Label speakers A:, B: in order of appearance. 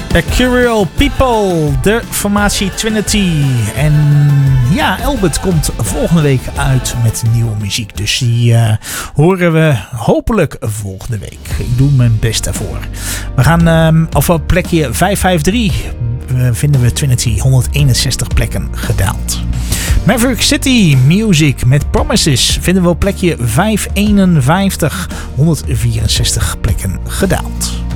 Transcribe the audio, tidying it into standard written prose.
A: Curial People, de formatie Trinity. En ja, Albert komt volgende week uit met nieuwe muziek. Dus die horen we hopelijk volgende week. Ik doe mijn best daarvoor. We gaan op plekje 553 vinden we Trinity 161 plekken gedaald. Maverick City Music met Promises vinden we op plekje 551, 164 plekken gedaald.